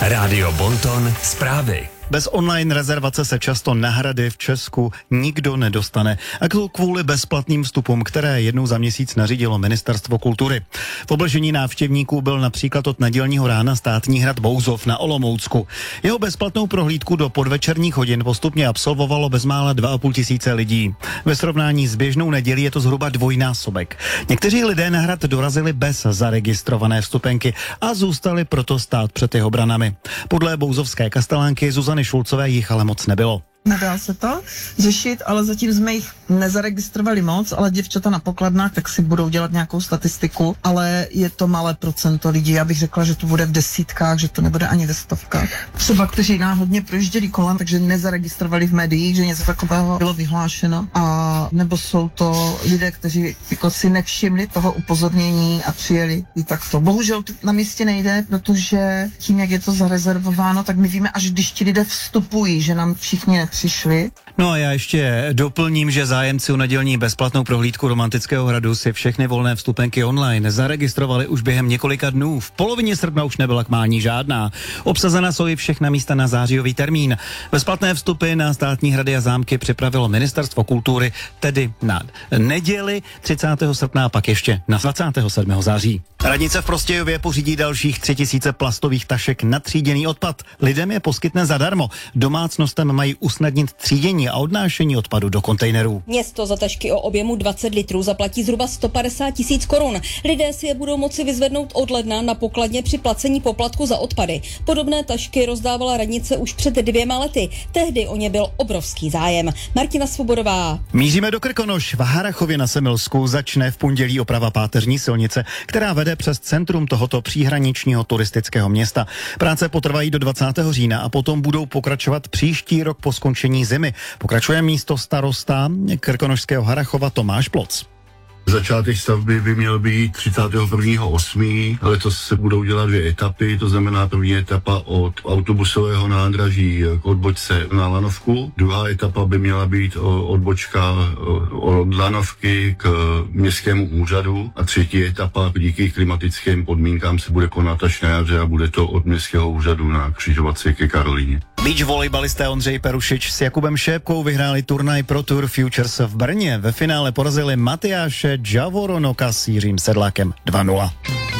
Rádio Bonton zprávy. Bez online rezervace se často na hrady v Česku nikdo nedostane. A to kvůli bezplatným vstupům, které jednou za měsíc nařídilo Ministerstvo kultury. V obležení návštěvníků byl například od nedělního rána státní hrad Bouzov na Olomoucku. Jeho bezplatnou prohlídku do podvečerních hodin postupně absolvovalo bezmála 2,5 tisíce lidí. Ve srovnání s běžnou nedělí je to zhruba dvojnásobek. Někteří lidé na hrad dorazili bez zaregistrované vstupenky a zůstali proto stát před jeho branami. Podle bouzovské kastelánky Zuzany Šulcové jich ale moc nebylo. Nedá se to řešit, ale zatím jsme jich nezaregistrovali moc, ale děvčata na pokladnách tak si budou dělat nějakou statistiku, ale je to malé procento lidí, já bych řekla, že to bude v desítkách, že to nebude ani ve stovkách. Třeba kteří náhodně projížděli kolem, takže nezaregistrovali v médiích, že něco takového bylo vyhlášeno, a nebo jsou to lidé, kteří jako si nevšimli toho upozornění a přijeli i takto. Bohužel to na místě nejde, protože tím, jak je to zarezervováno, tak my víme, až když ti lidé vstupují, že nám všichni nepřišli. No a já ještě doplním, že zájemci o nedělní bezplatnou prohlídku Romantického hradu si všechny volné vstupenky online zaregistrovali už během několika dnů. V polovině srpna už nebyla k mání žádná. Obsazena jsou i všechna místa na zářijový termín. Bezplatné vstupy na státní hrady a zámky připravilo Ministerstvo kultury, tedy na neděli 30. srpna a pak ještě na 27. září. Radnice v Prostějově pořídí dalších 3000 plastových tašek na tříděný odpad. Lidem je poskytne zadarmo. Domácnostem mají usnadnit třídění a odnášení odpadu do kontejnerů. Město za tašky o objemu 20 litrů zaplatí zhruba 150 000 korun. Lidé si je budou moci vyzvednout od ledna na pokladně při placení poplatku za odpady. Podobné tašky rozdávala radnice už před 2 lety. Tehdy o ně byl obrovský zájem. Martina Svobodová. Míříme do Krkonoš. V Harrachově na Semilsku začne v pondělí oprava páteřní silnice, která vede přes centrum tohoto příhraničního turistického města. Práce potrvají do 20. října a potom budou pokračovat příští rok po skončení zimy. Pokračuje místo starosta krkonošského Harrachova Tomáš Ploc. Začátek stavby by měl být 31.8. Letos se budou dělat 2 etapy, to znamená první etapa od autobusového nádraží k odbočce na Lanovku. Druhá etapa by měla být odbočka od Lanovky k městskému úřadu a třetí etapa díky klimatickým podmínkám se bude konat až na jaře a bude to od městského úřadu na křižovatce ke Karolíně. Beach volejbalisté Ondřej Perušič s Jakubem Šépkou vyhráli turnaj Pro Tour Futures v Brně. Ve finále porazili Matyáše Javoronoka s Jiřím Sedlákem 2-0.